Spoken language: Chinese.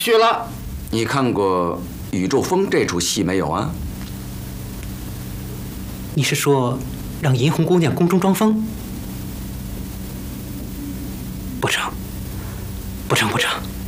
去了。你看过《宇宙风》这出戏没有啊？ 你是说让银红姑娘宫中装疯？不成，不成，不成！